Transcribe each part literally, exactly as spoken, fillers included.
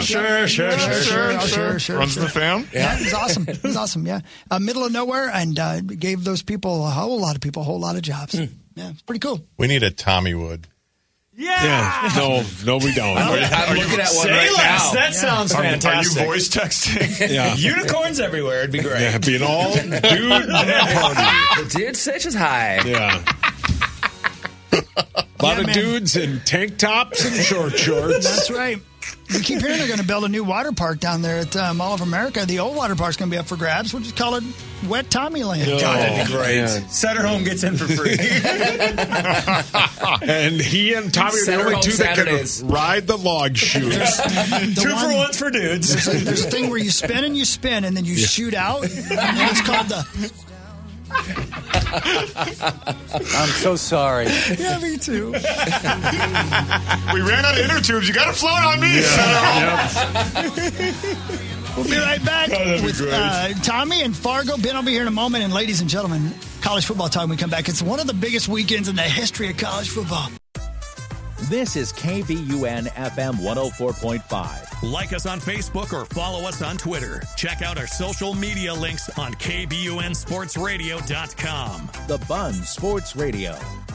Sure, sure, sure, sure, sure, sure. Runs sure. the fam. Yeah, it was awesome. It was awesome. Yeah, uh, middle of nowhere, and uh, gave those people a whole lot of people a whole lot of jobs. Mm. Yeah, it's pretty cool. We need a Tommy Wood. Yeah. yeah. No, no, we don't. I'm, I'm looking at one right now. That yeah. sounds are, fantastic. Are you voice texting? Yeah. Unicorns everywhere. It'd be great. Yeah, being all dude party. The dude stitches high. Yeah. A lot yeah, of man. dudes in tank tops and short shorts. That's right. We keep hearing they're going to build a new water park down there at uh, Mall of America. The old water park's going to be up for grabs. We'll just call it Wet Tommy Land. Oh, God, that'd be great. Man. Sutter Home gets in for free. And he and Tommy are the only two that can ride the log chute. Two one, for ones for dudes. There's a, there's a thing where you spin and you spin, and then you yeah. shoot out. And then it's called the... I'm so sorry. Yeah, me too. We ran out of inner tubes. You got to float on me. Yeah. Yep. We'll be right back oh, with uh, Tommy and Fargo. Ben will be here in a moment. And ladies and gentlemen, college football time when we come back. It's one of the biggest weekends in the history of college football. This is K V U N F M one oh four point five. Like us on Facebook or follow us on Twitter. Check out our social media links on K B U N sports radio dot com. The Bun Sports Radio.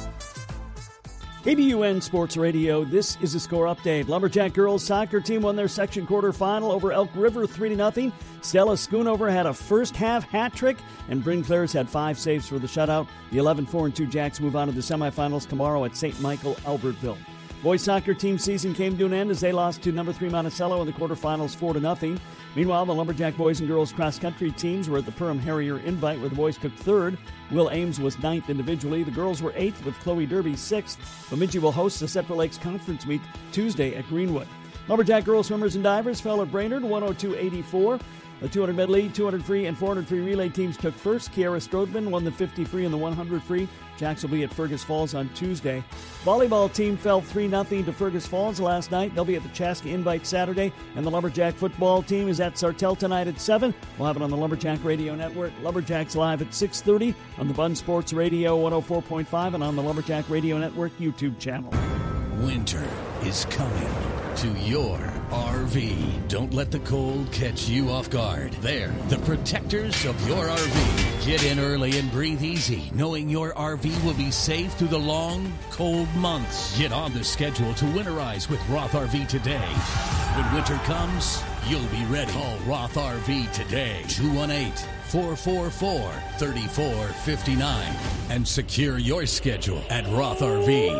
K B U N Sports Radio, this is a score update. Lumberjack girls soccer team won their section quarterfinal over Elk River three to nothing. Stella Schoonover had a first-half hat trick, and Bryn Clares had five saves for the shutout. The eleven four and two Jacks move on to the semifinals tomorrow at Saint Michael, Albertville. Boys soccer team season came to an end as they lost to number three Monticello in the quarterfinals four to nothing. Meanwhile, the Lumberjack boys and girls cross-country teams were at the Perham Harrier Invite, where the boys took third. Will Ames was ninth individually. The girls were eighth, with Chloe Derby sixth. Bemidji will host the Central Lakes Conference meet Tuesday at Greenwood. Lumberjack girls swimmers and divers fell at Brainerd one oh two eighty-four. The two hundred medley, two hundred free, and four hundred free relay teams took first. Kiara Strodman won the fifty free and the one hundred free. Jacks will be at Fergus Falls on Tuesday. Volleyball team fell three nothing to Fergus Falls last night. They'll be at the Chaska Invite Saturday. And the Lumberjack football team is at Sartell tonight at seven. We'll have it on the Lumberjack Radio Network. Lumberjacks live at six thirty on the Bun Sports Radio one oh four point five and on the Lumberjack Radio Network YouTube channel. Winter is coming to your R V. Don't let the cold catch you off guard. They're the protectors of your R V. Get in early and breathe easy, knowing your R V will be safe through the long, cold months. Get on the schedule to winterize with Roth R V today. When winter comes, you'll be ready. Call Roth R V today. two one eight, four four four, three four five nine and secure your schedule at Roth R V.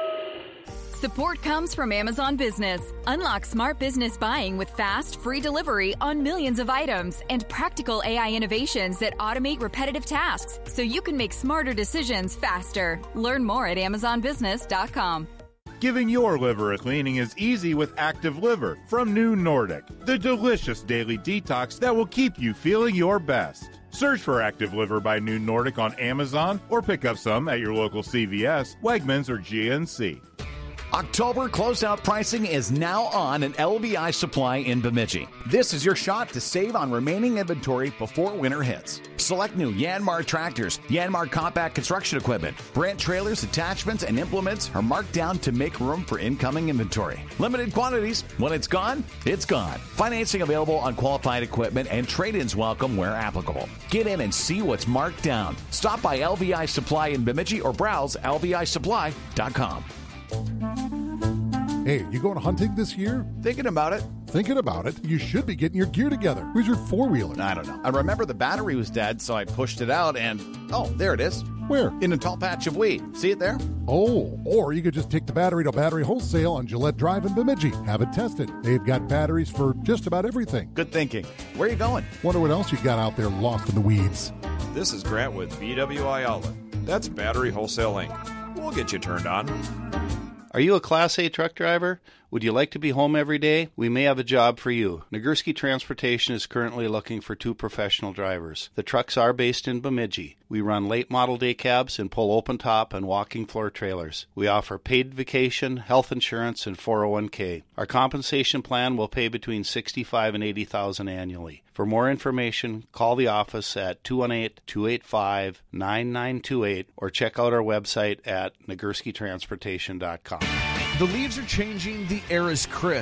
Support comes from Amazon Business. Unlock smart business buying with fast, free delivery on millions of items and practical A I innovations that automate repetitive tasks so you can make smarter decisions faster. Learn more at amazon business dot com. Giving your liver a cleaning is easy with Active Liver from New Nordic, the delicious daily detox that will keep you feeling your best. Search for Active Liver by New Nordic on Amazon or pick up some at your local C V S, Wegmans, or G N C. October closeout pricing is now on at L V I Supply in Bemidji. This is your shot to save on remaining inventory before winter hits. Select new Yanmar tractors, Yanmar compact construction equipment, Brandt trailers, attachments, and implements are marked down to make room for incoming inventory. Limited quantities. When it's gone, it's gone. Financing available on qualified equipment and trade-ins welcome where applicable. Get in and see what's marked down. Stop by L V I Supply in Bemidji or browse L V I supply dot com. Hey, you going hunting this year? Thinking about it. Thinking about it? You should be getting your gear together. Where's your four-wheeler? I don't know. I remember the battery was dead, so I pushed it out and, oh, there it is. Where? In a tall patch of weed. See it there? Oh, or you could just take the battery to Battery Wholesale on Gillette Drive in Bemidji. Have it tested. They've got batteries for just about everything. Good thinking. Where are you going? Wonder what else you got out there lost in the weeds. This is Grant with B W I Outlet. That's Battery Wholesale Incorporated. We'll get you turned on. Are you a Class A truck driver? Would you like to be home every day? We may have a job for you. Nagurski Transportation is currently looking for two professional drivers. The trucks are based in Bemidji. We run late model day cabs and pull open top and walking floor trailers. We offer paid vacation, health insurance, and four oh one k. Our compensation plan will pay between sixty-five thousand dollars and eighty thousand dollars annually. For more information, call the office at two one eight, two eight five, nine nine two eight or check out our website at nagurski transportation dot com. The leaves are changing. The air is crisp.